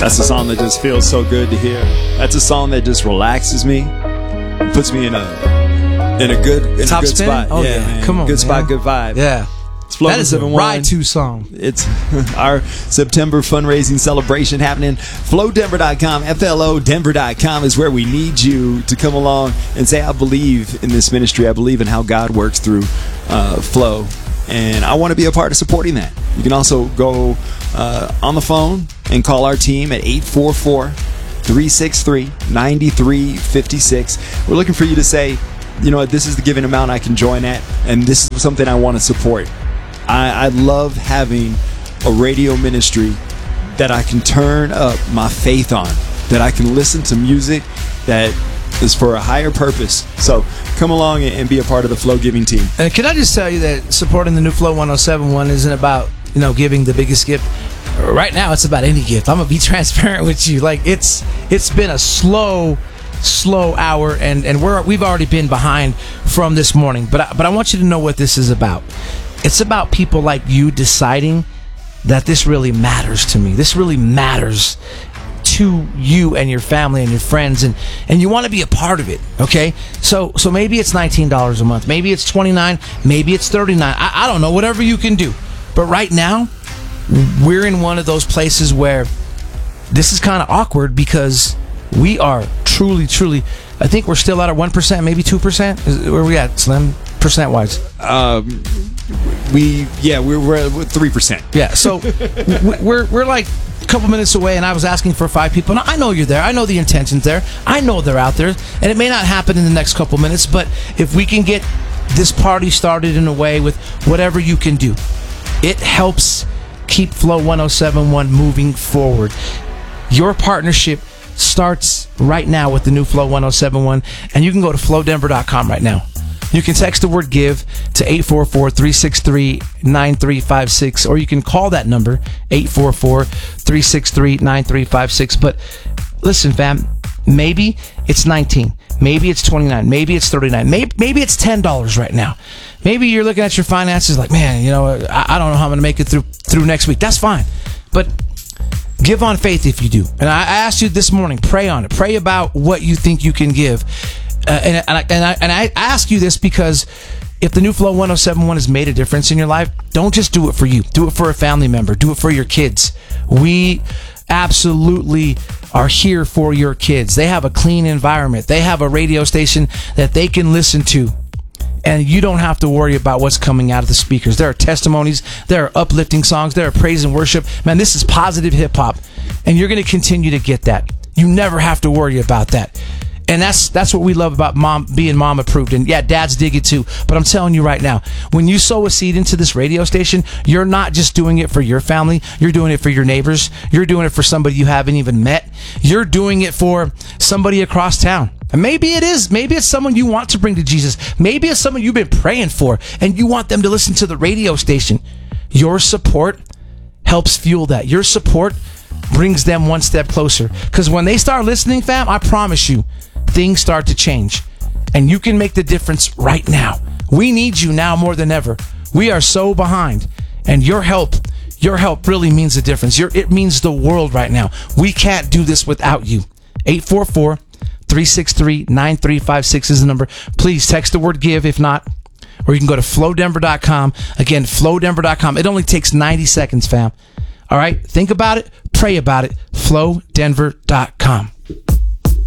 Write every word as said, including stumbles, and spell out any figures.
That's a song that just feels so good to hear. That's a song that just relaxes me, puts me in a in a good in Top a good spin? spot. Oh, yeah, yeah. man. Come on, good spot, man. good vibe. Yeah. It's Flow That is a seven one. Ride to song. It's our September fundraising celebration happening. flow denver dot com, F L O denver dot com is where we need you to come along and say, I believe in this ministry. I believe in how God works through uh, Flow. And I want to be a part of supporting that. You can also go uh, on the phone and call our team at eight four four, three six three, nine three five six. We're looking for you to say, you know what, this is the giving amount I can join at, and this is something I want to support. I, I love having a radio ministry that I can turn up my faith on, that I can listen to music that is for a higher purpose. So come along and be a part of the Flow Giving team. And can I just tell you that supporting the new Flow one oh seven point one isn't about, you know, giving the biggest gift. Right now, it's about any gift. I'm gonna be transparent with you. Like it's it's been a slow, slow hour, and and we're we've already been behind from this morning. But I, but I want you to know what this is about. It's about people like you deciding that this really matters to me. This really matters to you and your family and your friends, and and you want to be a part of it. Okay, so so maybe it's nineteen dollars a month, maybe it's twenty-nine, maybe it's thirty-nine. I, I don't know, whatever you can do. But right now, we're in one of those places where this is kind of awkward because we are truly, truly, I think we're still at our one percent, maybe two percent. Where are we at, Slim, percent wise? Um, we yeah we're we're three percent. Yeah, so we're we're like a couple minutes away, and I was asking for five people. Now I know you're there. I know the intention's there. I know they're out there, and it may not happen in the next couple minutes. But if we can get this party started in a way with whatever you can do, it helps keep Flow one oh seven point one moving forward. Your partnership starts right now with the new Flow one oh seven point one, and you can go to flow denver dot com right now. You can text the word give to eight four four, three six three, nine three five six, or you can call that number, eight four four, three six three, nine three five six. But listen, fam, maybe it's nineteen, maybe it's twenty-nine, maybe it's thirty-nine, maybe, maybe it's ten dollars right now. Maybe you're looking at your finances like, man, you know, I, I don't know how I'm going to make it through through next week. That's fine. But give on faith if you do. And I asked you this morning, pray on it. Pray about what you think you can give. Uh, and, and, I, and, I, and I ask you this because if the new Flow one oh seven point one has made a difference in your life, don't just do it for you. Do it for a family member. Do it for your kids. We absolutely are here for your kids. They have a clean environment. They have a radio station that they can listen to. And you don't have to worry about what's coming out of the speakers. There are testimonies. There are uplifting songs. There are praise and worship. Man, this is positive hip-hop. And you're going to continue to get that. You never have to worry about that. And that's that's what we love about mom being mom approved. And yeah, dads dig it too. But I'm telling you right now, when you sow a seed into this radio station, you're not just doing it for your family. You're doing it for your neighbors. You're doing it for somebody you haven't even met. You're doing it for somebody across town. And maybe it is. Maybe it's someone you want to bring to Jesus. Maybe it's someone you've been praying for and you want them to listen to the radio station. Your support helps fuel that. Your support brings them one step closer. Because when they start listening, fam, I promise you, things start to change. And you can make the difference right now. We need you now more than ever. We are so behind. And your help, your help really means a difference. Your, it means the world right now. We can't do this without you. eight four four, three six three, nine three five six is the number. Please text the word give if not. Or you can go to flow denver dot com. Again, flow denver dot com. It only takes ninety seconds, fam. All right? Think about it. Pray about it. flow denver dot com.